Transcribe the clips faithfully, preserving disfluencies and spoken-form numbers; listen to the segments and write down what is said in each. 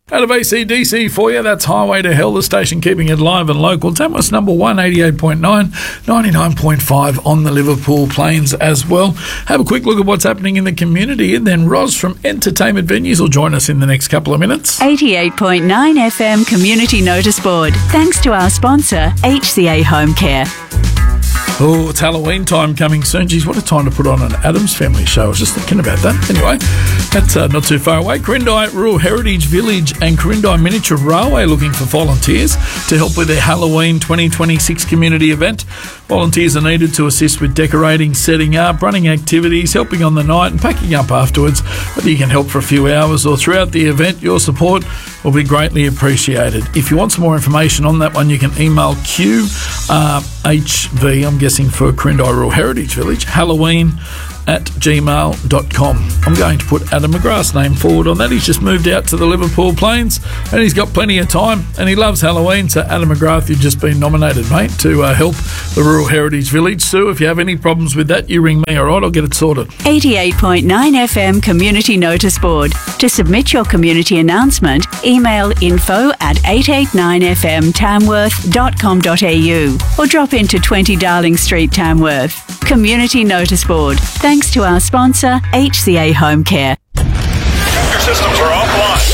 Out of A C D C for you, that's Highway to Hell, the station keeping it live and local. Tamworth's number one, eighty-eight point nine, ninety-nine point five on the Liverpool Plains as well. Have a quick look at what's happening in the community, and then Roz from Entertainment Venues will join us in the next couple of minutes. eighty-eight point nine F M Community Notice Board, thanks to our sponsor, H C A Home Care. Oh, it's Halloween time coming soon. Geez, what a time to put on an Addams Family show. I was just thinking about that. Anyway, that's uh, not too far away. Quirindi Rural Heritage Village and Quirindi Miniature Railway looking for volunteers to help with their Halloween twenty twenty-six community event. Volunteers are needed to assist with decorating, setting up, running activities, helping on the night and packing up afterwards. Whether you can help for a few hours or throughout the event, your support will be greatly appreciated. If you want some more information on that one, you can email Q H V, I'm guessing for Quirindi Rural Heritage Village, Halloween at gmail dot com. I'm going to put Adam McGrath's name forward on that. He's just moved out to the Liverpool Plains and he's got plenty of time and he loves Halloween. So Adam McGrath, you've just been nominated, mate, to uh, help the Rural Heritage Village. Sue, if you have any problems with that, you ring me, all right? I'll get it sorted. eighty-eight point nine F M Community Notice Board. To submit your community announcement, email info at eight eight nine f m tamworth dot com dot a u or drop into twenty Darling Street, Tamworth. Community Notice Board. Thanks to our sponsor, H C A Home Care. Your systems are offline.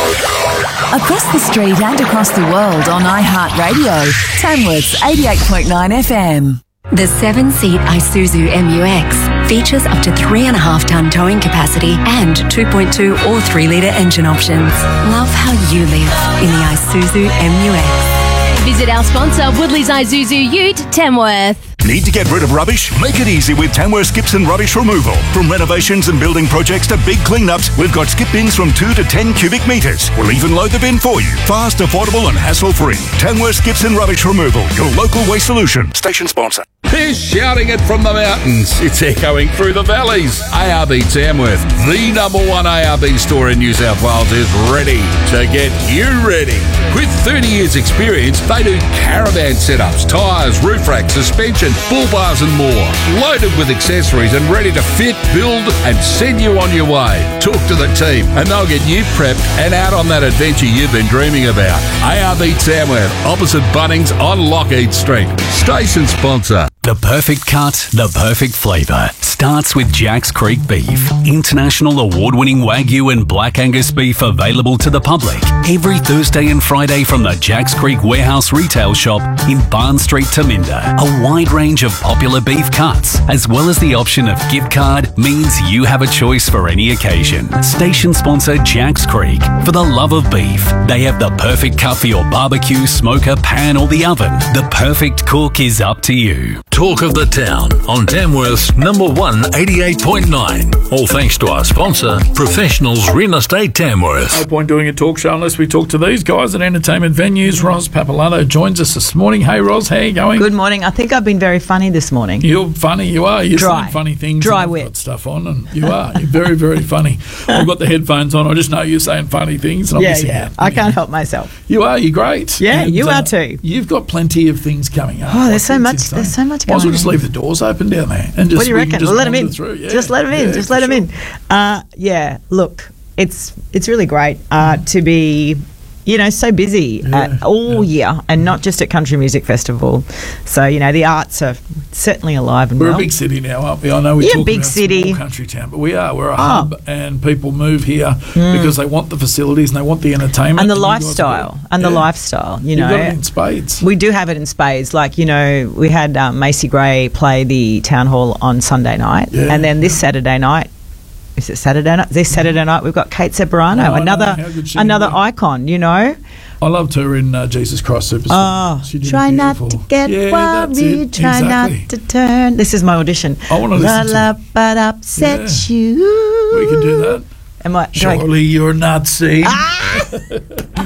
Across the street and across the world on iHeartRadio, Tamworth's eighty-eight point nine F M. The seven-seat Isuzu M U X features up to three and a half ton towing capacity and two point two or three litre engine options. Love how you live in the Isuzu M U X. Visit our sponsor, Woodley's Isuzu Ute, Tamworth. Need to get rid of rubbish? Make it easy with Tamworth Skips and Rubbish Removal. From renovations and building projects to big cleanups, we've got skip bins from two to ten cubic metres. We'll even load the bin for you. Fast, affordable and hassle-free. Tamworth Skips and Rubbish Removal, your local waste solution. Station sponsor. They're shouting it from the mountains. It's echoing through the valleys. A R B Tamworth, the number one A R B store in New South Wales, is ready to get you ready. With thirty years experience, they do caravan setups, tyres, roof racks, suspension, bull bars and more. Loaded with accessories and ready to fit, build and send you on your way. Talk to the team and they'll get you prepped and out on that adventure you've been dreaming about. A R B Tamworth, opposite Bunnings on Lockheed Street. Station sponsor. The perfect cut, the perfect flavour starts with Jack's Creek Beef. International award-winning Wagyu and Black Angus beef available to the public every Thursday and Friday from the Jack's Creek Warehouse Retail Shop in Barn Street, Taminda. A wide range of popular beef cuts, as well as the option of gift card, means you have a choice for any occasion. Station sponsor Jack's Creek. For the love of beef, they have the perfect cut for your barbecue, smoker, pan or the oven. The perfect cook is up to you. Talk of the town on Tamworth's number one, eighty-eight point nine. All thanks to our sponsor, Professionals Real Estate Tamworth. No point doing a talk show unless we talk to these guys at Entertainment Venues. Roz Papalato joins us this morning. Hey, Roz, how are you going? Good morning. I think I've been very funny this morning. You're funny, you are. You're Dry. saying funny things. Dry and wit. Got stuff on, and you are. You're very, very funny. I've got the headphones on. I just know you're saying funny things. And I'm yeah, missing yeah. out. I can't help myself. You are. You're great. Yeah, and, you uh, are too. You've got plenty of things coming up. Oh, there's so It's much. insane. There's so much Might as going well just on. leave the doors open down there and just. What do you we can reckon? Just Let them in. Through. Yeah. Just let them in. Yeah, just let them sure. in. Uh, yeah. Look, it's it's really great uh, to be, you know, so busy Yeah, at, all yeah. year, and not just at Country Music Festival. So you know, the arts are certainly alive and We're well. a big city now, aren't we? I know we're Yeah, talking big about city. small country town, but we are. We're a Oh. hub, and people move here because they want the facilities and they want the entertainment and the you guys lifestyle, have got- and the yeah. lifestyle. You You've know, got it in spades. We do have it in spades. Like, you know, we had um, Macy Gray play the Town Hall on Sunday night. Yeah, and then this yeah. Saturday night, is it Saturday night? This Saturday night, we've got Kate Separano, Oh, I know. another How good she another is. icon, you know. I loved her in uh, Jesus Christ Superstar. Oh, She did try not beautiful. to get yeah, that's worried, it. try exactly. not to turn. This is my audition. I wanna listen to La, it. but upset Yeah. you. We can do that. Am I, do I- Surely you're not safe. Ah!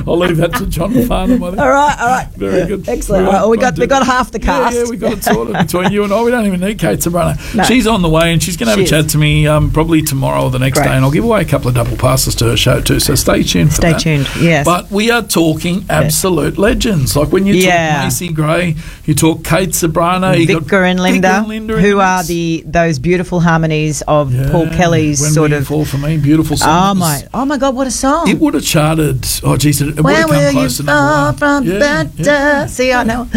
I'll leave that to John Farnham. I think. All right, all right. Very good. Excellent. Very Well, we got good. we got half the cast. Yeah, yeah, we got it sorted between you and I. We don't even need Kate Sobrano. No. She's on the way, and she's going to have She a chat is. to me um, probably tomorrow or the next Great. day, and I'll give away a couple of double passes to her show too. So stay tuned for Stay that. tuned, yes. But we are talking absolute legends. Like when you Yeah. talk Macy Gray, you talk Kate Sobrano, you got Vicar and Linda, Vicar and Linda in who the are mix. the those beautiful harmonies of Paul Kelly's When sort Will You of. Fall for Me, beautiful song. Oh It was- my! Oh my God! What a song! It would have charted. Oh, geez, it, it would Where have come will you close to number fall one. from Yeah, that? yeah. uh, See, I know.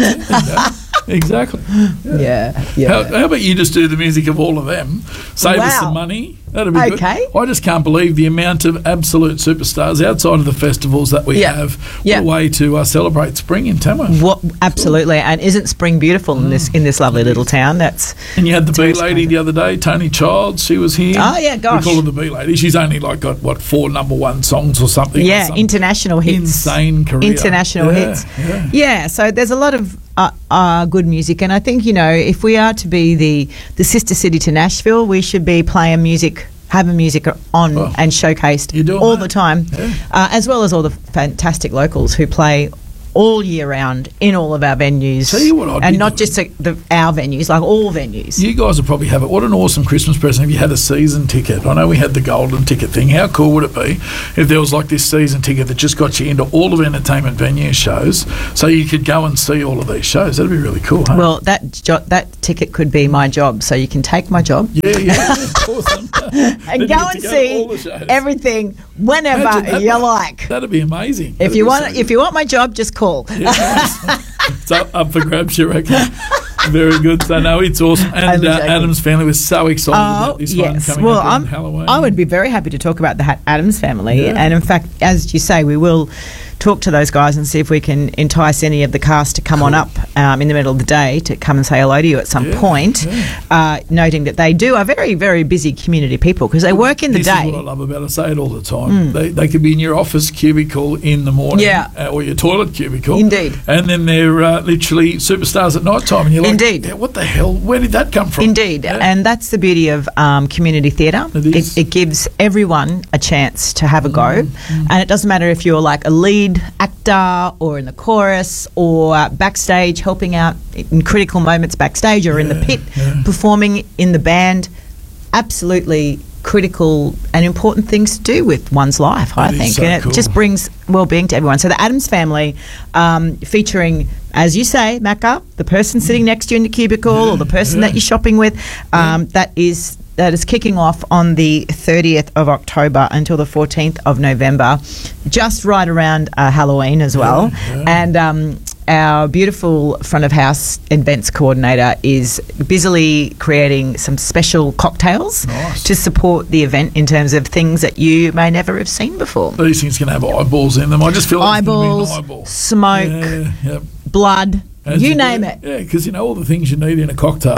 Exactly. Yeah, yeah. How, how about you just do the music of all of them? Save us Wow. some money. That'd be Okay. good. I just can't believe the amount of absolute superstars outside of the festivals that we Yeah. have. Yeah. What a way to uh, celebrate spring in Tamworth. What absolutely, and isn't spring beautiful in this in this lovely little town? That's And you had the Bee Tamworth's Lady the other day, Tony Childs. She was here. Oh, yeah, gosh. We call her the Bee Lady. She's only like got what four number one songs or something. or yeah, some international hits, insane career. international Yeah, hits. yeah. Yeah, so there's a lot of uh, uh, good music, and I think you know if we are to be the the sister city to Nashville, we should be playing music. Having music on Oh, and showcased you're doing all that. the time, Yeah. uh, as well as all the fantastic locals who play all year round in all of our venues. Tell you what I'd and be not doing. just the, the, our venues, like all venues. You guys will probably have it. What an awesome Christmas present if you had a season ticket. I know we had the golden ticket thing. How cool would it be if there was like this season ticket that just got you into all of entertainment venue shows so you could go and see all of these shows? That'd be really cool, huh? Well, that jo- that ticket could be my job, so you can take my job yeah, yeah, awesome. Then and you go get to and to see all the shows. everything whenever Imagine that, you mate. like. That'd be amazing. If That'd you be want, so if you want my job, just call. Yeah, nice. It's up, up for grabs, you reckon? Very good. So, no, it's awesome. And Only uh, joking. Adam's family was so excited Oh about this one yes, coming well, up on I'm, Halloween. I would be very happy to talk about the Ha- Adams family, Yeah. and in fact, as you say, we will talk to those guys and see if we can entice any of the cast to come on up um, in the middle of the day to come and say hello to you at some Yeah, point. yeah. Uh, noting that they do are very, very busy community people because they work in the this day. Mm. is what I love about it. I say it all the time. They, they could be in your office cubicle in the morning, Yeah. uh, or your toilet cubicle, Indeed. and then they're uh, literally superstars at night time, and you're like, Indeed. "Yeah, what the hell? Where did that come from?" Indeed, Yeah. and that's the beauty of um, community theatre. It is. It, it gives everyone a chance to have a go, Mm, and it doesn't matter if you're like a lead actor or in the chorus or uh, backstage helping out in critical moments backstage or in the Yeah, pit yeah. performing in the band. Absolutely critical and important things to do with one's life, I That is think, so and it cool. just brings well-being to everyone. So the Adams family, um, featuring, as you say, Macca, the person sitting next to you in the cubicle or the person yeah. that you're shopping with, um, that is that is kicking off on the thirtieth of October until the fourteenth of November, just right around uh, Halloween as well. yeah. And um, our beautiful front of house events coordinator is busily creating some special cocktails Nice. to support the event in terms of things that you may never have seen before. These things can have eyeballs in them. I just feel like it's gonna be an Eyeballs, eyeball. smoke, Yeah, yeah. blood, As you do. name it. Yeah, because you know all the things you need in a cocktail.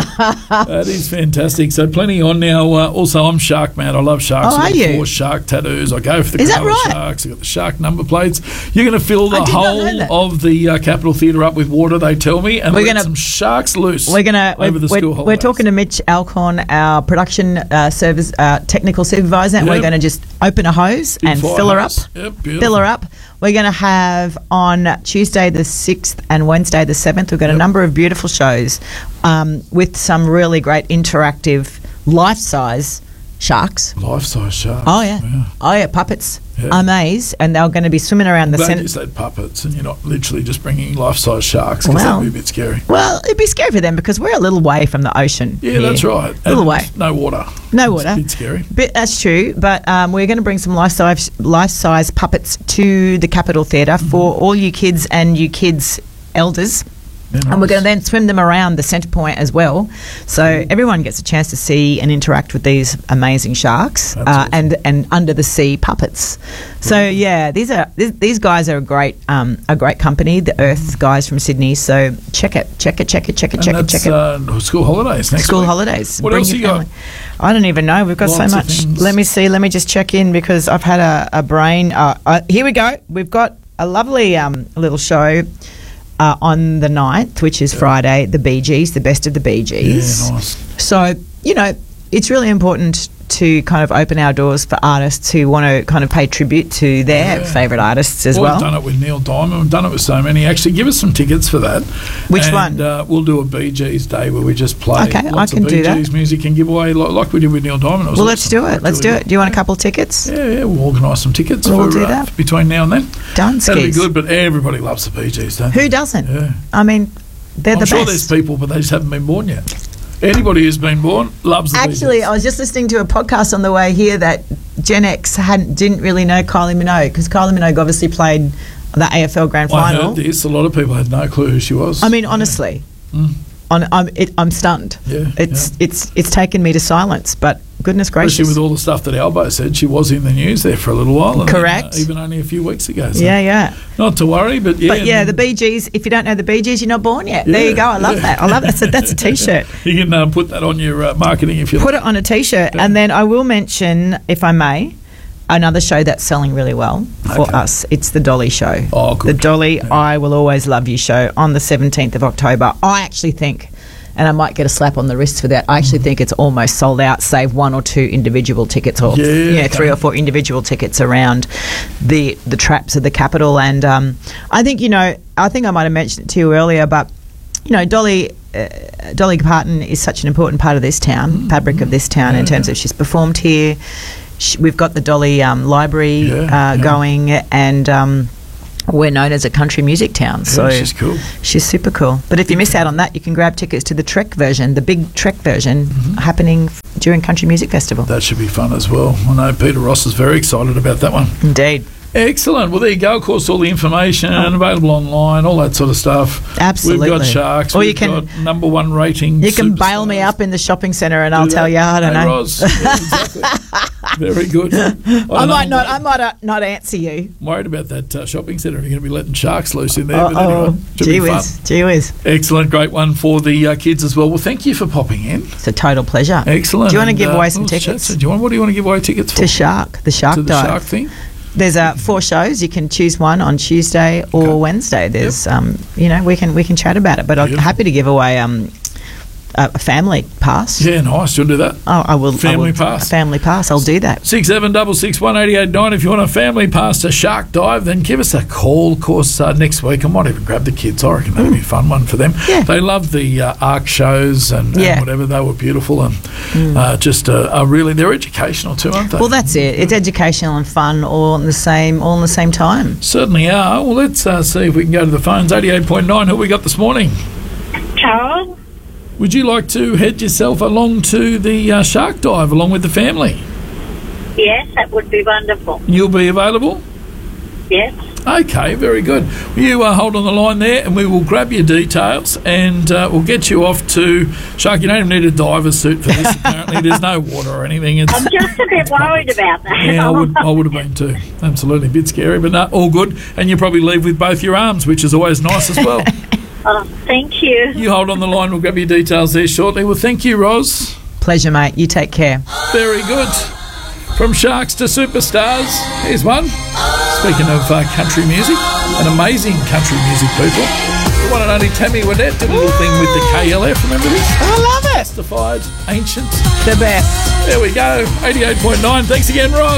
That is fantastic. So plenty on now. Uh, also, I'm shark mad. I love sharks. Oh, I've are got you? four shark tattoos. I go for the Is that colour right? sharks. I've got the shark number plates. You're going to fill the I did not know whole that. of the uh, Capitol Theatre up with water, they tell me, and We're let gonna- some sharks loose We're gonna over the we're, school we're, holidays. we're talking to Mitch Alcorn, our production uh, service uh, technical supervisor, and we're Yep. going to just open a hose Big and fire fill her up. hose. Yep, beautiful. Fill her up. We're going to have on Tuesday the sixth and Wednesday the seventh. We've got a Yep. number of beautiful shows um, with some really great interactive, life-size sharks. Life-size sharks. Oh yeah, oh yeah, puppets. Yeah. Amaze, and they're going to be swimming around the Glad centre. you said puppets and you're not literally just bringing life-size sharks because Well, that'd be a bit scary. Well, it'd be scary for them because we're a little way from the ocean. Yeah, here. that's right. A little And way. No water. No It's water. a bit scary. But that's true. But um, we're going to bring some life-size, life-size puppets to the Capitol Theatre for all you kids and you kids' elders. Yeah, And we're nice. going to then swim them around the centre point as well. So everyone gets a chance to see and interact with these amazing sharks That's uh, awesome. and, and under the sea puppets. So yeah, these are these, these guys are a great um, a great company, the Earth guys from Sydney. So check it, check it, check it, check it, And check it, that's check it. uh, school holidays next School week. holidays. What Bring else your you got? family. I don't even know. We've got Lots so of much. things. Let me see. Let me just check in because I've had a, a brain. Uh, uh, here we go. We've got a lovely um, little show uh, on the ninth, which is Friday, the Bee Gees, the best of the Bee Gees. Yeah, nice. So, you know, it's really important to kind of open our doors for artists who want to kind of pay tribute to their Yeah. favourite artists as well, well. We've done it with Neil Diamond. We've done it with so many. Actually, give us some tickets for that. Which and, one? Uh, we'll do a Bee Gees day where we just play Okay, I lots can of do Bee that. Gees music and give away like, like we did with Neil Diamond. It was Well, let's awesome. do it. Let's do Really it. Do you want a couple of tickets? good. Yeah, yeah, we'll organise some tickets We'll for, do uh, that. between now and then. Done, That'll be skis. good, but everybody loves the Bee Gees, don't they? Who doesn't? Yeah. I mean, they're I'm the sure best. there's people, but they just haven't been born yet. Anybody who's been born loves the Bee Actually, Gees. I was just listening to a podcast on the way here that Gen X hadn't didn't really know Kylie Minogue because Kylie Minogue obviously played the A F L Grand I Final. heard this. A lot of people had no clue who she was. I mean, honestly, on, I'm it, I'm stunned. Yeah, it's it's it's taken me to silence. But goodness gracious, Especially with all the stuff that Albo said, she was in the news there for a little while. and then, Correct. uh, even only a few weeks ago. So yeah, yeah. Not to worry, but yeah. But yeah, and the Bee Gees. If you don't know the Bee Gees, you're not born yet. there Yeah, you go. I love yeah. that. I love that. So that's a T-shirt. You can uh, put that on your uh, marketing if you Put like. it on a T-shirt, and then I will mention, if I may, another show that's selling really well for Okay. us. It's the Dolly Show. Oh, good. The Dolly I Will Always Love You show on the seventeenth of October. I actually think, and I might get a slap on the wrist for that, I actually think it's almost sold out, save one or two individual tickets or Yeah, you know, okay. three or four individual tickets around the the traps of the Capitol. And um, I think, you know, I think I might have mentioned it to you earlier, but, you know, Dolly... Uh, Dolly Parton is such an important part of this town, Mm-hmm. fabric of this town, in terms of she's performed here. She, we've got the Dolly um, Library Yeah, uh, yeah. going, and um, we're known as a country music town. So she's cool. She's super cool. But if you miss out on that, you can grab tickets to the Trek version, the big Trek version, Mm-hmm. happening f- during Country Music Festival. That should be fun as well. I know Peter Ross is very excited about that one. Indeed. Excellent. Well, there you go. Of course, all the information available online, all that sort of stuff. Absolutely. We've got Sharks. Or we've you can- got number one rating. You can bail me superstars. up in the shopping centre, and I'll Do tell that. you. I don't Hey, know. Roz. Yeah, exactly. Very good. I, I might not. I might uh, not answer you. I'm worried about that uh, shopping centre. You're going to be letting sharks loose in there. Oh, but anyway, should gee be fun. whiz, gee whiz. Excellent. Great one for the uh, kids as well. Well, thank you for popping in. It's a total pleasure. Excellent. Do you want to And, give uh, away some oh, tickets? shit. Do you want, what do you want to give away tickets for? To Shark, the Shark To the Dive. Shark thing? There's uh, four shows. You can choose one on Tuesday or Okay. Wednesday. There's, um, you know, we can we can chat about it. But I'm Beautiful. happy to give away um, a a family pass. Yeah, nice. You'll do that. Oh, I will. Family I will, pass. A family pass. I'll do that. Six seven double six one eighty eight nine. If you want a family pass to Shark Dive, then give us a call. Of course, uh, next week I might even grab the kids. I reckon that'll be a fun one for them. Yeah. They love the uh, ARC shows and, Yeah. and whatever. They were beautiful and uh, just uh, are really they're educational too, aren't they? Well, that's it. It's educational and fun, all in the same, all in the same time. Certainly are. Well, let's uh, see if we can go to the phones. eighty-eight point nine. Who we got this morning? Carol? Would you like to head yourself along to the uh, Shark Dive along with the family? Yes, that would be wonderful. You'll be available? Yes. Okay, very good. You uh, hold on the line there and we will grab your details and uh, we'll get you off to Shark. You don't even need a diver suit for this, apparently. There's no water or anything. It's, I'm just a bit worried about that. yeah, I would, I would have been too. Absolutely. A bit scary, but no, all good. And you probably leave with both your arms, which is always nice as well. Oh, thank you. You hold on the line. We'll grab your details there shortly. Well, thank you, Roz. Pleasure, mate. You take care. Very good. From Sharks to Superstars, here's one. Speaking of uh, country music, an amazing country music people. The one and only Tammy Wynette did a little thing with the K L F, remember this? I love it. Justified, ancient. The best. There we go, eighty-eight point nine. Thanks again, Roz.